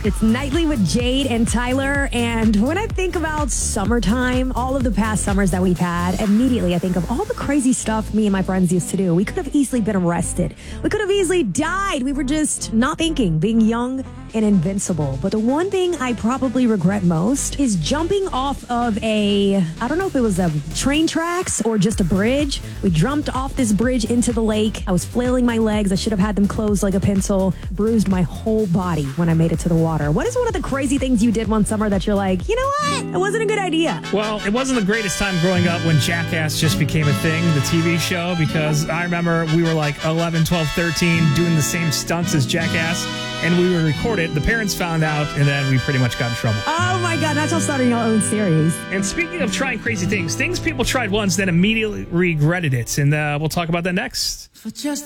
It's Nightly with Jade and Tyler. And when I think about summertime, all of the past summers that we've had, immediately I think of all the crazy stuff me and my friends used to do. We could have easily been arrested. We could have easily died. We were just not thinking, being young and invincible. But the one thing I probably regret most is jumping off of I don't know if it was a train tracks or just a bridge. We jumped off this bridge into the lake. I was flailing my legs. I should have had them closed like a pencil. Bruised my whole body when I made it to the water. What is one of the crazy things you did one summer that you're like, you know what? It wasn't a good idea. Well, it wasn't the greatest time growing up when Jackass just became a thing, the TV show, because I remember we were like 11, 12, 13 doing the same stunts as Jackass, and we would record it. The parents found out, and then we pretty much got in trouble. Oh my God, that's all starting your own series. And speaking of trying crazy things people tried once, then immediately regretted it. And we'll talk about that next. For just